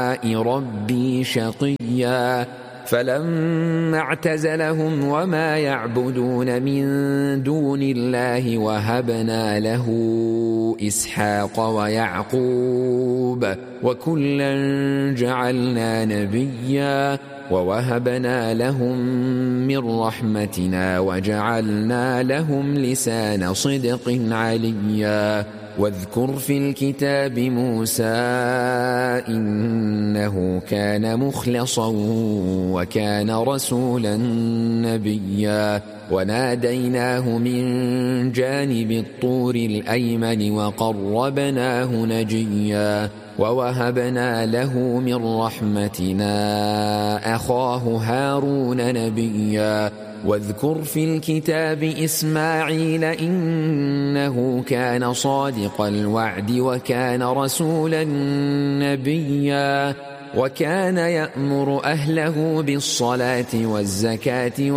ربي شقيا فلما اعتزلهم وما يعبدون من دون الله وهبنا له إسحاق ويعقوب وكلا جعلنا نبيا ووهبنا لهم من رحمتنا وجعلنا لهم لسان صدق عليا واذكر في الكتاب موسى إنه كان مخلصا وكان رسولا نبيا وناديناه من جانب الطور الأيمن وقربناه نجيا ووهبنا له من رحمتنا أخاه هارون نبيا واذكر في الكتاب إسماعيل إنه كان صادق الوعد وكان رسولا نبيا وكان يأمر أهله بالصلاة والزكاة